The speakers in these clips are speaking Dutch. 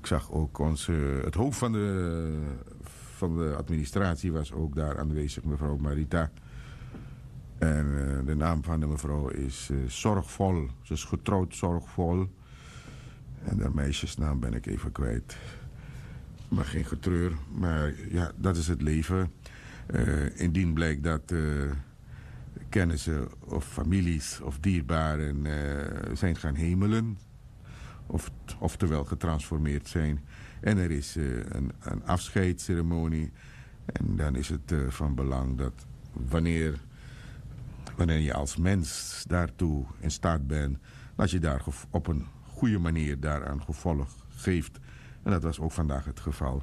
Ik zag ook het hoofd van de administratie was ook daar aanwezig, mevrouw Marita. En de naam van de mevrouw is Zorgvol. Ze is getrouwd Zorgvol. En de meisjesnaam ben ik even kwijt. Maar geen getreur. Maar ja, dat is het leven. Indien blijkt dat kennissen of families of dierbaren zijn gaan hemelen. Oftewel getransformeerd zijn. En er is een afscheidsceremonie. En dan is het van belang dat wanneer je als mens daartoe in staat bent, dat je daar op een goede manier daaraan gevolg geeft. En dat was ook vandaag het geval.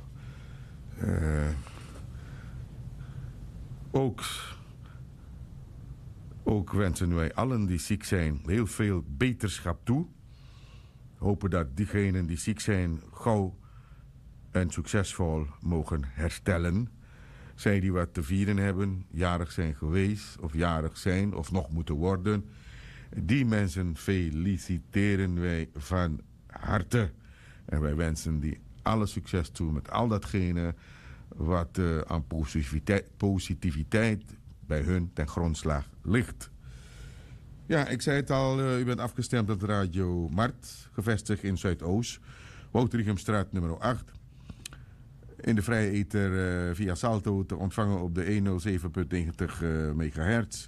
Ook wensen wij allen die ziek zijn heel veel beterschap toe. Hopen dat diegenen die ziek zijn gauw en succesvol mogen herstellen. Zij die wat te vieren hebben, jarig zijn geweest of jarig zijn of nog moeten worden. Die mensen feliciteren wij van harte. En wij wensen die alle succes toe met al datgene wat aan positiviteit bij hun ten grondslag ligt. Ja, ik zei het al, u bent afgestemd op Radio Mart, gevestigd in Zuidoost. Wouter-Richemstraat nummer 8. In de vrije ether via Salto te ontvangen op de 107.90 megahertz.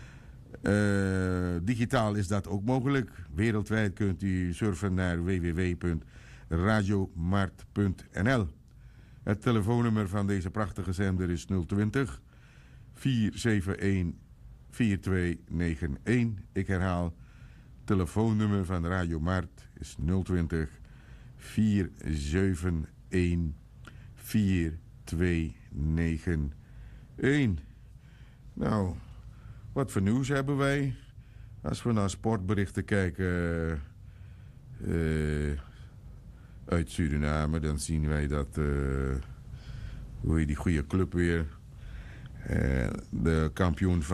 Digitaal is dat ook mogelijk. Wereldwijd kunt u surfen naar www.radiomart.nl. Het telefoonnummer van deze prachtige zender is 020 471 4291. Ik herhaal, telefoonnummer van Radio Mart is 020 471 4291. Nou, wat voor nieuws hebben wij? Als we naar sportberichten kijken uit Suriname, dan zien wij dat hoe heet die goede club weer? De kampioen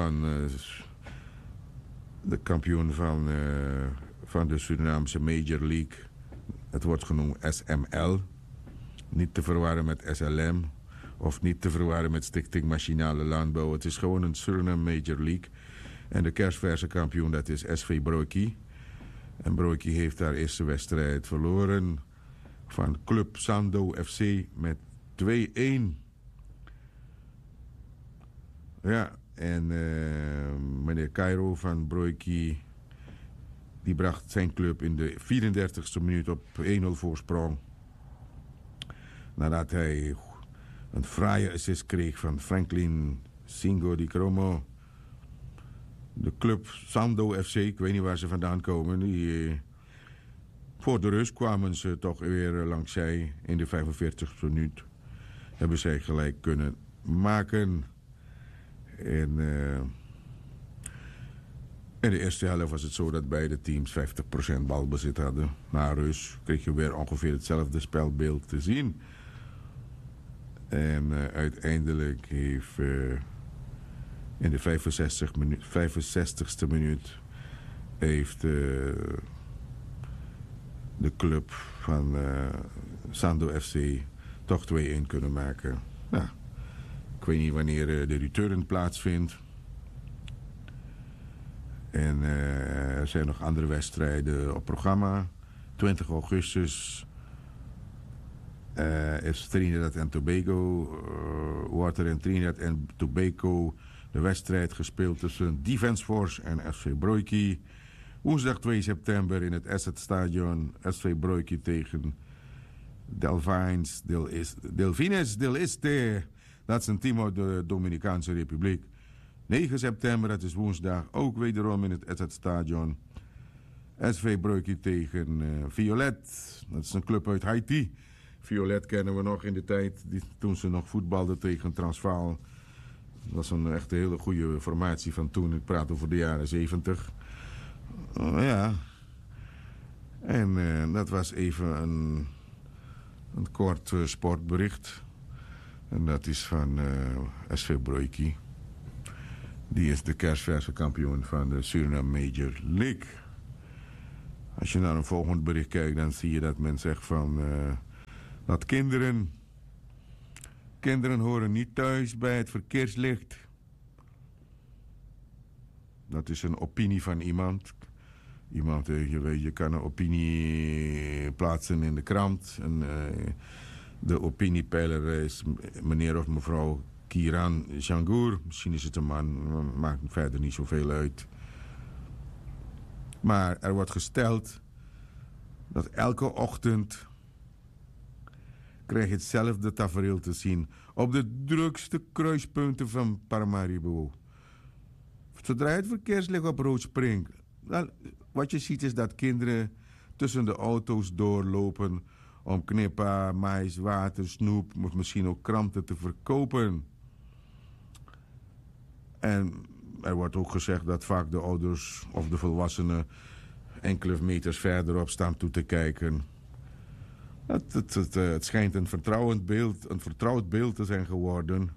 van de Surinaamse Major League. Het wordt genoemd SML. Niet te verwarren met SLM. Of niet te verwarren met Stichting Machinale Landbouw. Het is gewoon een Suriname Major League. En de kerstverse kampioen, dat is SV Broekie. En Broekie heeft haar eerste wedstrijd verloren van Club Sando FC met 2-1. Ja, en meneer Cairo van Broekie, die bracht zijn club in de 34e minuut op 1-0 voorsprong. Nadat hij een fraaie assist kreeg van Franklin Singo di Cromo. De club Sando FC, ik weet niet waar ze vandaan komen. Voor de rust kwamen ze toch weer langzij in de 45e minuut. Hebben zij gelijk kunnen maken. En in de eerste helft was het zo dat beide teams 50% balbezit hadden. Na rust kreeg je weer ongeveer hetzelfde spelbeeld te zien. En uiteindelijk heeft in de 65ste minuut heeft de club van Sando FC toch 2-1 kunnen maken. Nou, ik weet niet wanneer de return plaatsvindt. En er zijn nog andere wedstrijden op programma. 20 augustus is Trinidad en Tobago. Wordt er in Trinidad en Tobago de wedstrijd gespeeld tussen Defence Force en SV Broekie. Woensdag 2 september in het Asset Stadion. SV Broekie tegen Delfines del Este. Dat is een team uit de Dominicaanse Republiek. 9 september, dat is woensdag, ook wederom in het Asset Stadion. SV Broekie tegen Violet. Dat is een club uit Haiti. Violet kennen we nog in de tijd toen ze nog voetbalden tegen Transvaal. Dat was een echt hele goede formatie van toen. Ik praat over de jaren 70. Ja. En dat was even een kort sportbericht. En dat is van SV Broekie. Die is de kerstverse kampioen van de Suriname Major League. Als je naar een volgend bericht kijkt, dan zie je dat men zegt van Dat kinderen horen niet thuis bij het verkeerslicht. Dat is een opinie van iemand. Je kan een opinie plaatsen in de krant. En, de opiniepeiler is meneer of mevrouw Kiran Jangour. Misschien is het een man, maakt verder niet zoveel uit. Maar er wordt gesteld dat elke ochtend krijg je hetzelfde tafereel te zien op de drukste kruispunten van Paramaribo. Zodra het verkeerslicht op rood springt, wat je ziet is dat kinderen tussen de auto's doorlopen om knippa, mais, water, snoep of misschien ook kranten te verkopen. En er wordt ook gezegd dat vaak de ouders of de volwassenen enkele meters verderop staan toe te kijken. Het schijnt een vertrouwd beeld te zijn geworden.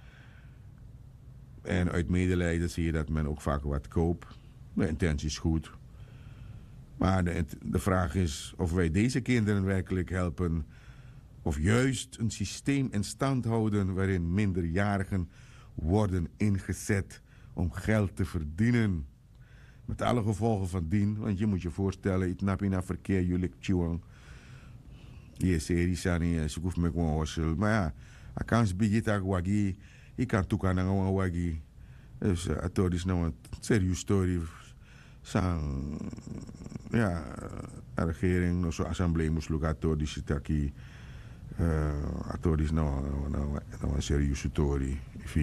En uit medelijden zie je dat men ook vaak wat koopt. De intentie is goed. Maar de vraag is of wij deze kinderen werkelijk helpen. Of juist een systeem in stand houden waarin minderjarigen worden ingezet om geld te verdienen. Met alle gevolgen van dien. Want je moet je voorstellen, ik nap in verkeer, jullie tjoeng. Je serie sani, ze hoeft me gewoon hossel. Maar ja, ik kan ze bijgeten wagi. Ik kan toekan aan een wagi. Dus het is nou een serieuze story. Sang, ja, de regering, nou zo assemblee moest lukken. Die zit aquí. Het is nou een serieuze story.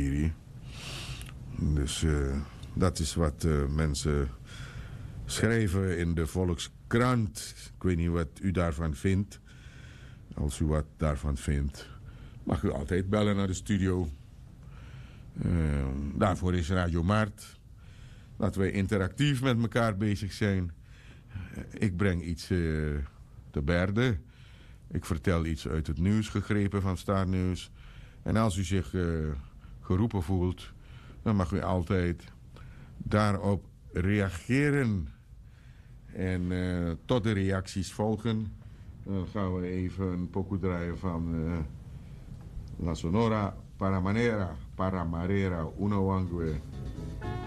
Dus dat is wat mensen schrijven in de Volkskrant. Ik weet niet wat u daarvan vindt. Als u wat daarvan vindt, mag u altijd bellen naar de studio. Daarvoor is Radio Maart. Dat wij interactief met elkaar bezig zijn. Ik breng iets te berde. Ik vertel iets uit het nieuws gegrepen van Starnieuws. En als u zich geroepen voelt, dan mag u altijd daarop reageren. En tot de reacties volgen. Dan gaan we even een pokoe draaien van La Sonora Paramarera Unawangwe.